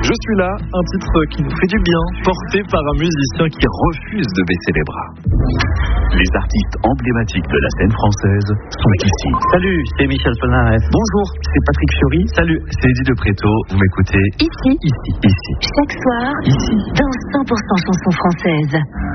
Je suis là, un titre qui nous fait du bien, porté par un musicien qui refuse de baisser les bras. Les artistes emblématiques de la scène française sont ici. Salut, c'est Michel Polnareff. Bonjour, c'est Patrick Fiori. Salut, c'est Eddie de Préto. Vous m'écoutez Ici. Ici. Chaque soir. Ici. Dans 100% chansons françaises.